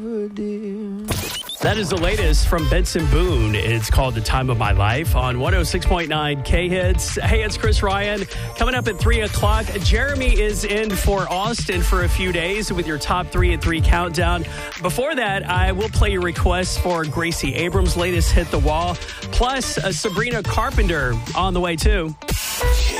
That is the latest from Benson Boone. It's called The Time of My Life on 106.9 K-Hits. Hey, it's Chris Ryan. Coming up at 3 o'clock, Jeremy is in for Austin for a few days with your top 3 at 3 countdown. Before that, I will play your requests for Gracie Abrams' latest Hit the Wall, plus Sabrina Carpenter on the way too.